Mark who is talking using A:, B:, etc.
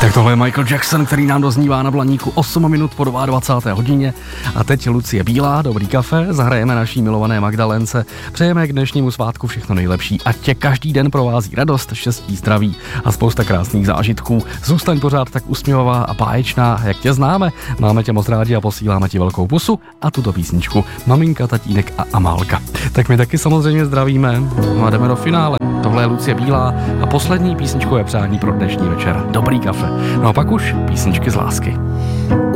A: Tak tohle je Michael Jackson, který nám doznívá na Blaníku 8 minut po 22. hodině. A teď Lucie Bílá, dobrý kafe, zahrajeme naší milované Magdalence. Přejeme k dnešnímu svátku všechno nejlepší, ať tě každý den provází radost, štěstí, zdraví a spousta krásných zážitků. Zůstaň pořád tak usměvavá a báječná, jak tě známe. Máme tě moc rádi a posíláme ti velkou pusu a tuto písničku maminka, tatínek a Amálka. Tak my taky samozřejmě zdravíme. No a jdeme do finále. Tohle je Lucie Bílá a poslední písničkové přání pro dnešní večer. Dobrý kafe. No a pak už písničky z lásky.